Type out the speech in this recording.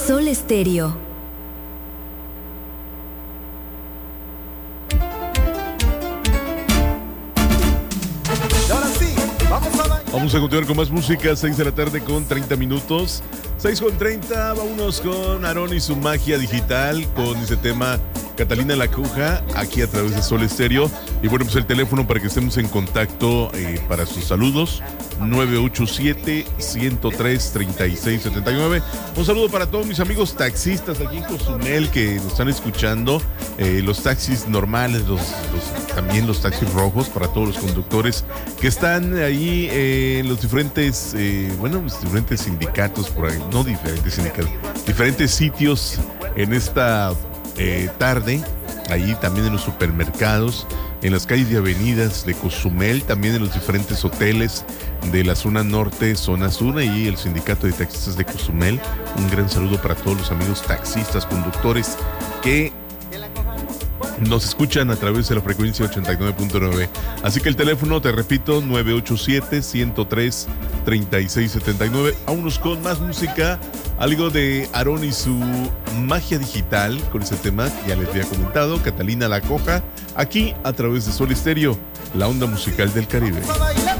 Sol Estéreo. Vamos a continuar con más música, 6 de la tarde con 30 minutos. 6:30, vámonos con Aarón y su magia digital, con ese tema Catalina La Coja, aquí a través de Sol Estéreo. Y bueno, pues el teléfono para que estemos en contacto para sus saludos, 987-103-3679. Un saludo para todos mis amigos taxistas aquí en Cozumel que nos están escuchando. Los taxis normales, también los taxis rojos, para todos los conductores que están ahí en los diferentes, los diferentes sindicatos por ahí, no diferentes sindicatos, diferentes sitios en esta tarde, ahí también en los supermercados, en las calles y avenidas de Cozumel, también en los diferentes hoteles de la zona norte, zona sur, y el sindicato de taxistas de Cozumel. Un gran saludo para todos los amigos taxistas, conductores que nos escuchan a través de la frecuencia 89.9. Así que el teléfono, te repito, 987-103-3679. Vámonos con más música, algo de Aarón y su magia digital, con ese tema que ya les había comentado, Catalina La Coja, aquí a través de Sol Estéreo, la onda musical del Caribe.